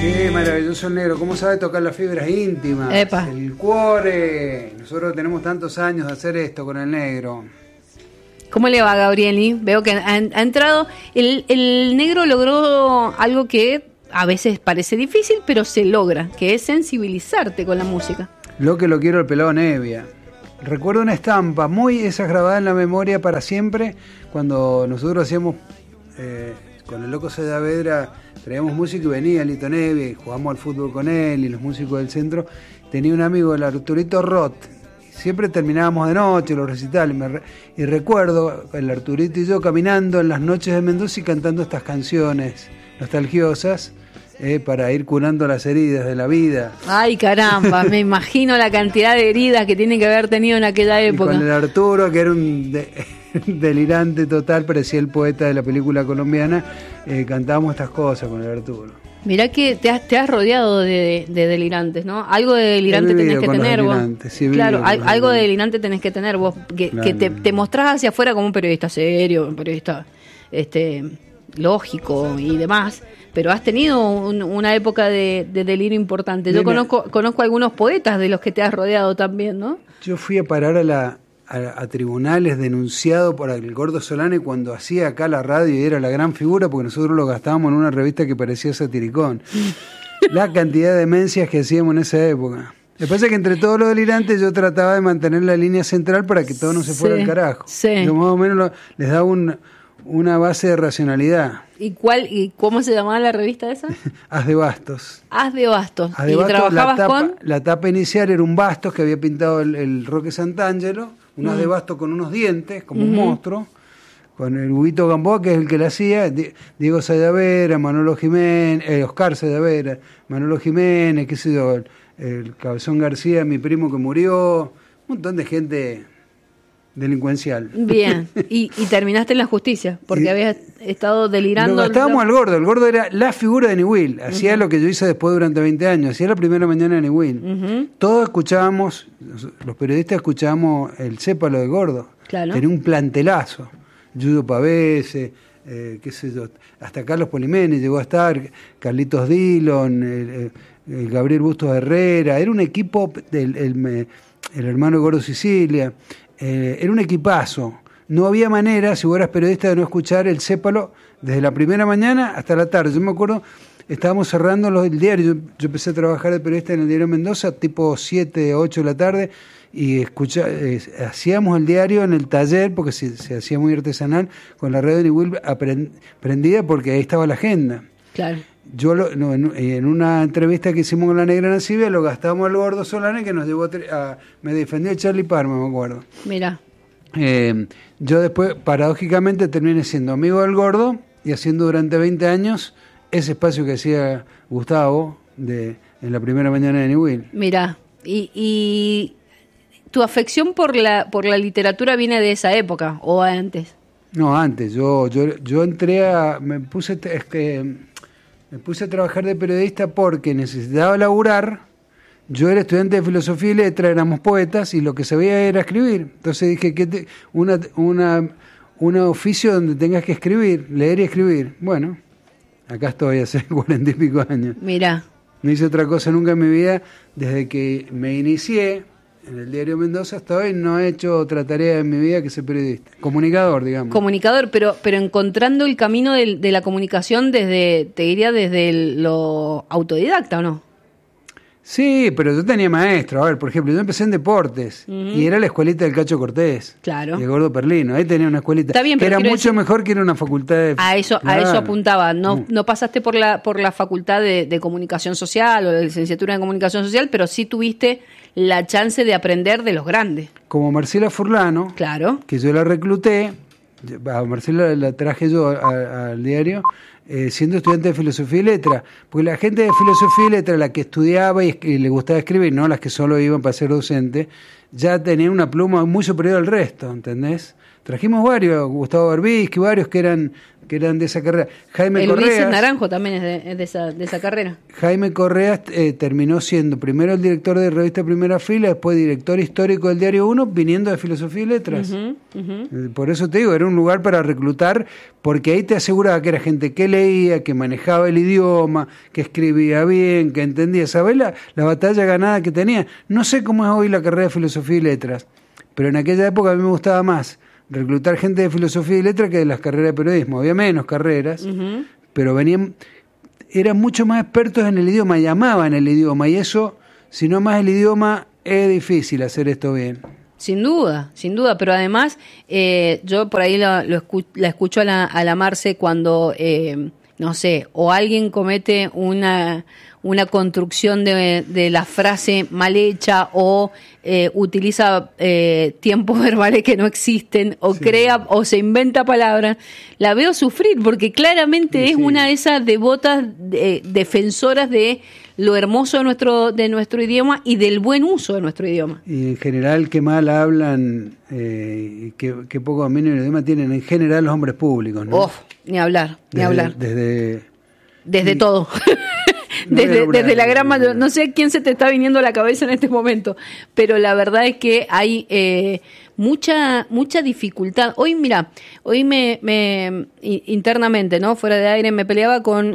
Qué maravilloso el negro, cómo sabe tocar las fibras íntimas. Epa. El cuore. Nosotros tenemos tantos años de hacer esto con el negro. ¿Cómo le va, Gabrieli? Veo que ha entrado. El negro logró algo que a veces parece difícil, pero se logra, que es sensibilizarte con la música. Lo que lo quiero el pelado Nevia. Recuerdo una estampa, esa grabada en la memoria para siempre, cuando nosotros hacíamos, con el Loco Saavedra, traíamos música y venía Lito Nevia, y jugamos al fútbol con él, y los músicos del centro. Tenía un amigo, el Arturito Roth. Siempre terminábamos de noche los recitales, y recuerdo el Arturito y yo caminando en las noches de Mendoza y cantando estas canciones nostalgiosas para ir curando las heridas de la vida. Ay, caramba, me imagino la cantidad de heridas que tiene que haber tenido en aquella época. Y con el Arturo, que era un delirante total, parecía el poeta de la película colombiana, cantábamos estas cosas con el Arturo. Mirá que te has rodeado de delirantes, ¿no? Algo de delirante tenés que tener vos. Sí, claro, algo de delirante tenés que tener vos, que te mostrás hacia afuera como un periodista serio, un periodista lógico y demás, pero has tenido una época de delirio importante. Yo conozco algunos poetas de los que te has rodeado también, ¿no? Yo fui a parar a tribunales denunciado por el Gordo Solane cuando hacía acá la radio y era la gran figura, porque nosotros lo gastábamos en una revista que parecía satiricón. La cantidad de demencias que hacíamos en esa época. Lo que pasa es que entre todos los delirantes yo trataba de mantener la línea central para que todo no se fuera al carajo. Sí. Yo más o menos les daba una base de racionalidad. ¿Y cómo se llamaba la revista esa? Haz de Bastos. Haz de Bastos. ¿Y trabajabas con? La tapa inicial era un Bastos que había pintado el Roque Santangelo, un haz de Bastos con unos dientes, como un monstruo, con el Huguito Gamboa, que es el que la hacía, Diego Sayavera, Manolo Jiménez, Oscar Sayavera, Manolo Jiménez, qué sé yo, el Cabezón García, mi primo que murió, un montón de gente delincuencial. Bien, y terminaste en la justicia, porque habías estado delirando. Lo gastábamos al Gordo. El Gordo era la figura de Niwil. Hacía lo que yo hice después durante 20 años. Hacía la primera mañana de Niwil. Todos escuchábamos, los periodistas escuchábamos el cépalo de Gordo. Claro. Tenía un plantelazo. Yudo Pavese, qué sé yo, hasta Carlos Polimeni llegó a estar, Carlitos Dillon, Gabriel Bustos Herrera. Era un equipo, el hermano de Gordo Sicilia. Era un equipazo. No había manera, si vos eras periodista, de no escuchar el cépalo desde la primera mañana hasta la tarde. Yo me acuerdo, estábamos cerrando el diario. Yo empecé a trabajar de periodista en el diario Mendoza, tipo 7, 8 de la tarde, y hacíamos el diario en el taller, porque se hacía muy artesanal, con la radio de Niwil prendida, porque ahí estaba la agenda. Claro. Yo en una entrevista que hicimos con la Negra Nacibia lo gastamos al Gordo Solane, que nos llevó me defendió Charlie Parma, me acuerdo. Mira. Yo después paradójicamente terminé siendo amigo del Gordo y haciendo durante 20 años ese espacio que hacía Gustavo en la primera mañana de Niwil. Mira, y tu afección por la literatura viene de esa época o antes. No, antes. Yo entré me puse a trabajar de periodista porque necesitaba laburar. Yo era estudiante de filosofía y letra, éramos poetas y lo que sabía era escribir. Entonces dije, un oficio donde tengas que escribir, leer y escribir. Bueno, acá estoy hace 40 y pico años. Mirá. No hice otra cosa nunca en mi vida. Desde que me inicié en el diario Mendoza hasta hoy no he hecho otra tarea en mi vida que ser periodista. Comunicador, digamos. Comunicador, pero encontrando el camino de la comunicación desde lo autodidacta, ¿o no? Sí, pero yo tenía maestro. A ver, por ejemplo, yo empecé en deportes y era la escuelita del Cacho Cortés. Claro. De Gordo Perlino. Ahí tenía una escuelita. Está bien, pero era mucho mejor que ir a una facultad de... A eso apuntaba. No pasaste por la facultad de comunicación social o de licenciatura en comunicación social, pero sí tuviste la chance de aprender de los grandes. Como Marcela Furlano. Claro. Que yo la recluté. A Marcela la traje yo al diario. Siendo estudiante de filosofía y letra, porque la gente de filosofía y letra, la que estudiaba y le gustaba escribir, no las que solo iban para ser docente, ya tenían una pluma muy superior al resto, ¿entendés? Trajimos varios, Gustavo Berbisky, varios que que eran de esa carrera. Jaime Correas, Correas, Naranjo también es de esa carrera. Jaime Correas terminó siendo primero el director de Revista Primera Fila, después director histórico del Diario 1, viniendo de Filosofía y Letras. Por eso te digo, era un lugar para reclutar, porque ahí te aseguraba que era gente que leía, que manejaba el idioma, que escribía bien, que entendía. ¿Sabés la batalla ganada que tenía? No sé cómo es hoy la carrera de Filosofía y Letras, pero en aquella época a mí me gustaba más reclutar gente de Filosofía y Letras que de las carreras de periodismo. Había menos carreras, pero eran mucho más expertos en el idioma, llamaban el idioma, y eso, si no más el idioma, es difícil hacer esto bien. Sin duda, pero además yo por ahí la escucho a la Marce cuando, no sé, o alguien comete una construcción de la frase mal hecha o utiliza tiempos verbales que no existen o crea o se inventa palabras, la veo sufrir porque claramente es una de esas devotas defensoras de lo hermoso de nuestro idioma y del buen uso de nuestro idioma. Y en general que mal hablan, que poco dominio del idioma tienen en general los hombres públicos, ¿no? Ni hablar. Desde todo. Desde la gran mayoría, no sé quién se te está viniendo a la cabeza en este momento, pero la verdad es que hay mucha dificultad. Hoy me internamente, ¿no? Fuera de aire, me peleaba con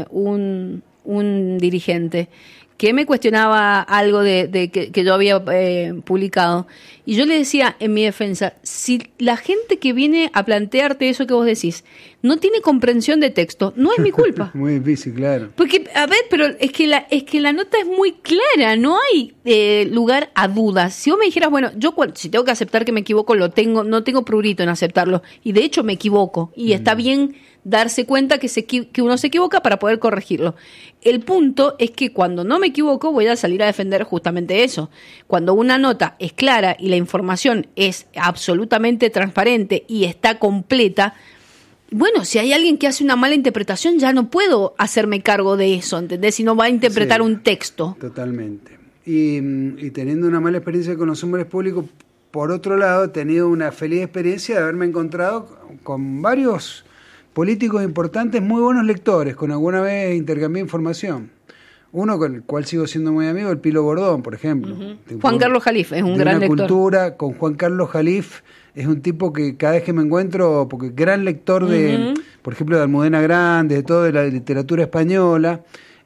un dirigente que me cuestionaba algo de que yo había publicado. Y yo le decía en mi defensa, si la gente que viene a plantearte eso que vos decís no tiene comprensión de texto, no es mi culpa. Muy difícil, claro. Porque, a ver, pero es que la nota es muy clara, no hay lugar a dudas. Si vos me dijeras, bueno, yo si tengo que aceptar que me equivoco, no tengo prurito en aceptarlo. Y de hecho me equivoco. Y está bien darse cuenta que uno se equivoca para poder corregirlo. El punto es que cuando no me equivoco voy a salir a defender justamente eso. Cuando una nota es clara y la información es absolutamente transparente y está completa, bueno, si hay alguien que hace una mala interpretación ya no puedo hacerme cargo de eso, ¿entendés? Si no va a interpretar un texto. Totalmente. Y teniendo una mala experiencia con los hombres públicos, por otro lado, he tenido una feliz experiencia de haberme encontrado con varios políticos importantes, muy buenos lectores, con alguna vez intercambié información. Uno con el cual sigo siendo muy amigo, el Pilo Bordón, por ejemplo. Juan Carlos Jalif es un gran lector. Cultura, con Juan Carlos Jalif, es un tipo que cada vez que me encuentro, porque gran lector de, por ejemplo, de Almudena Grandes, de toda la literatura española,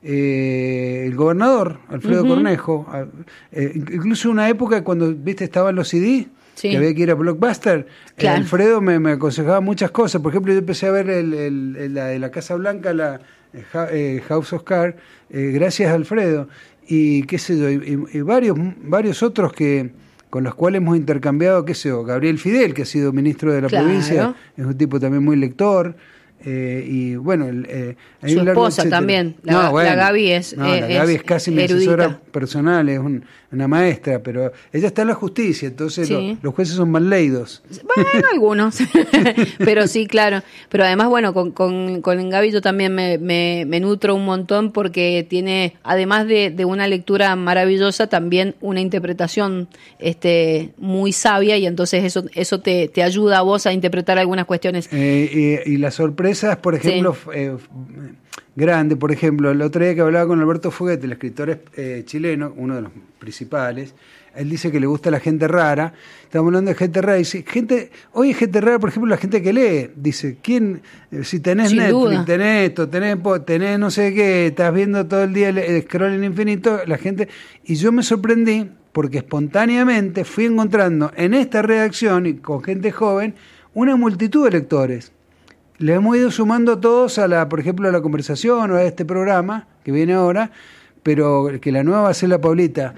el gobernador, Alfredo Cornejo, incluso una época cuando, viste, estaban los CD, que había que ir a Blockbuster, Alfredo me aconsejaba muchas cosas. Por ejemplo, yo empecé a ver la de la Casa Blanca, la House of Cards, gracias a Alfredo, y qué sé yo, y varios otros con los cuales hemos intercambiado, qué sé yo, Gabriel Fidel, que ha sido ministro de la provincia, es un tipo también muy lector. Y bueno, hay su esposa también, la Gaby la Gaby es casi mi asesora personal, es una maestra, pero ella está en la justicia, entonces los jueces son mal leídos. Bueno, algunos, pero sí, claro. Pero además, bueno, con Gaby yo también me nutro un montón porque tiene, además de una lectura maravillosa, también una interpretación muy sabia, y entonces eso te ayuda a vos a interpretar algunas cuestiones. Y la sorpresa, por ejemplo, grande, por ejemplo, el otro día que hablaba con Alberto Fuguete, el escritor chileno, uno de los principales, él dice que le gusta la gente rara. Estamos hablando de gente rara, dice, hoy es gente rara, por ejemplo, la gente que lee, dice, si tenés Sin Netflix, duda. tenés esto, tenés no sé qué, estás viendo todo el día el scrolling infinito, la gente, y yo me sorprendí porque espontáneamente fui encontrando en esta redacción y con gente joven una multitud de lectores. Le hemos ido sumando todos por ejemplo, a la conversación o a este programa que viene ahora, pero que la nueva va a ser la Paulita,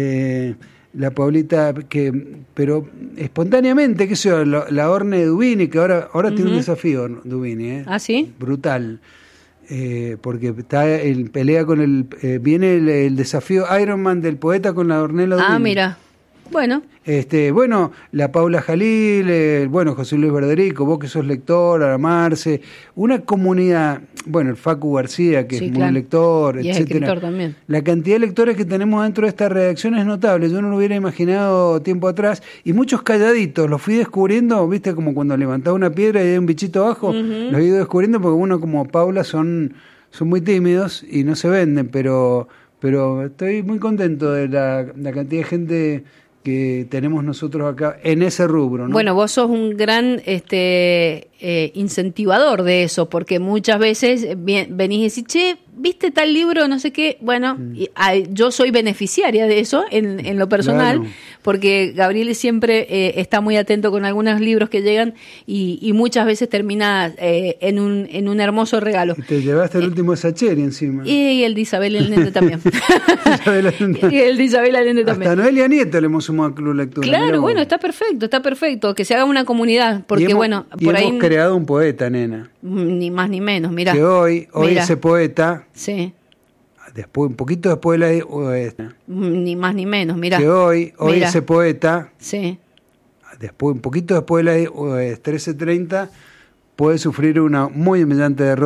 pero espontáneamente, qué sé yo, la Orne de Dubini, que ahora tiene un desafío, Dubini, ¿Ah, sí? Brutal, porque está pelea con viene el desafío Ironman del poeta con la Ornella Dubini. Mira. Bueno. Bueno, la Paula Jalil, José Luis Verderico, vos que sos lector, Ara Marce, una comunidad, el Facu García, que es muy lector, y etcétera. Es escritor también. La cantidad de lectores que tenemos dentro de esta redacción es notable, yo no lo hubiera imaginado tiempo atrás, y muchos calladitos, los fui descubriendo, viste, como cuando levantaba una piedra y hay un bichito abajo, los he ido descubriendo porque uno como Paula son muy tímidos y no se venden, pero estoy muy contento de la cantidad de gente que tenemos nosotros acá en ese rubro, ¿no? Bueno, vos sos un gran incentivador de eso, porque muchas veces venís y decís, che, ¿viste tal libro? No sé qué. Bueno, yo soy beneficiaria de eso en lo personal, claro, porque Gabriel siempre está muy atento con algunos libros que llegan y muchas veces termina en un hermoso regalo. Y te llevaste el último de Sacheri encima. Y el de Isabel Allende también. Y el de Isabel Allende también. Hasta Noelia Nieto le hemos sumado al Club Lectura. Claro, bueno, está perfecto. Que se haga una comunidad, porque por ahí... hemos creado un poeta, nena. Ni más ni menos, mirá. Que hoy mirá. Ese poeta... Sí. Después, un poquito después de la... Ni más ni menos, mirá. Que hoy mirá. Ese poeta... Sí. Después, un poquito después de las 13:30 puede sufrir una muy humillante derrota